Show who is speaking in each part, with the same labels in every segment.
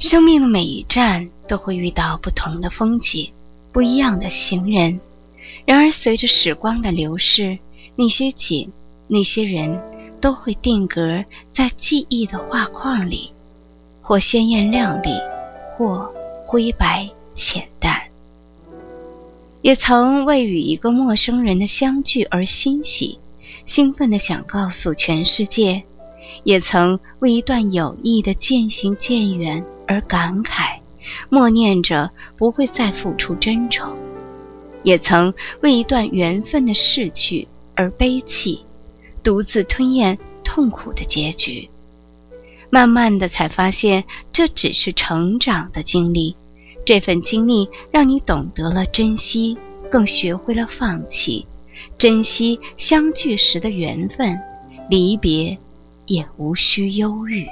Speaker 1: 生命的每一站都会遇到不同的风景，不一样的行人。然而随着时光的流逝，那些景，那些人都会定格在记忆的画框里，或鲜艳亮丽，或灰白浅淡。也曾为与一个陌生人的相聚而欣喜，兴奋地想告诉全世界，也曾为一段友谊的渐行渐远而感慨，默念着不会再付出真诚，也曾为一段缘分的逝去而悲泣，独自吞咽痛苦的结局。慢慢的才发现，这只是成长的经历，这份经历让你懂得了珍惜，更学会了放弃，珍惜相聚时的缘分，离别也无需忧郁。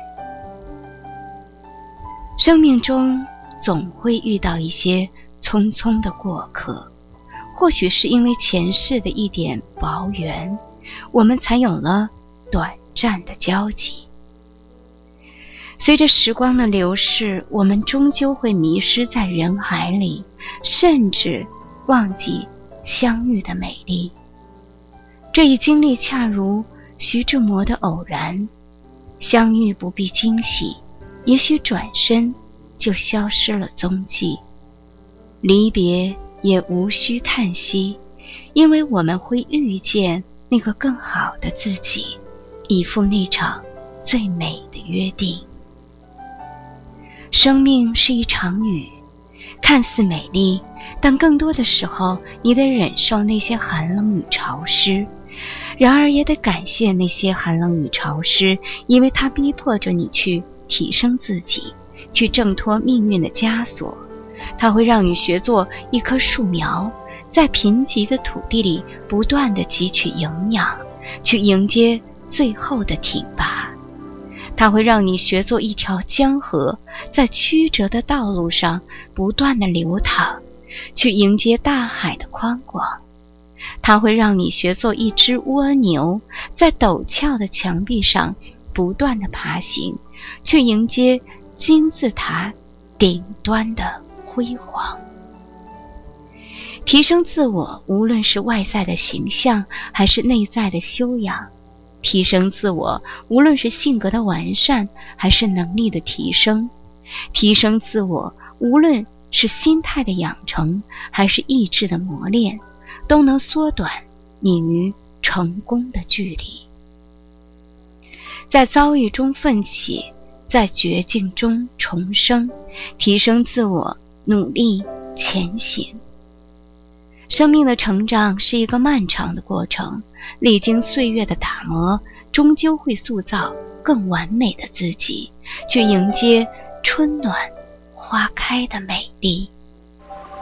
Speaker 1: 生命中总会遇到一些匆匆的过客，或许是因为前世的一点薄缘，我们才有了短暂的交集。随着时光的流逝，我们终究会迷失在人海里，甚至忘记相遇的美丽。这一经历恰如徐志摩的偶然，相遇不必惊喜，也许转身就消失了踪迹。离别也无需叹息，因为我们会遇见那个更好的自己，以赴那场最美的约定。生命是一场雨，看似美丽，但更多的时候你得忍受那些寒冷与潮湿。然而也得感谢那些寒冷与潮湿，因为它逼迫着你去提升自己，去挣脱命运的枷锁。它会让你学做一棵树苗，在贫瘠的土地里不断地汲取营养，去迎接最后的挺拔。它会让你学做一条江河，在曲折的道路上不断地流淌，去迎接大海的宽广。它会让你学做一只蜗牛，在陡峭的墙壁上不断地爬行，去迎接金字塔顶端的辉煌。提升自我，无论是外在的形象还是内在的修养。提升自我，无论是性格的完善还是能力的提升。提升自我，无论是心态的养成还是意志的磨练，都能缩短你与成功的距离。在遭遇中奋起，在绝境中重生，提升自我，努力前行。生命的成长是一个漫长的过程，历经岁月的打磨，终究会塑造更完美的自己，去迎接春暖花开的美丽。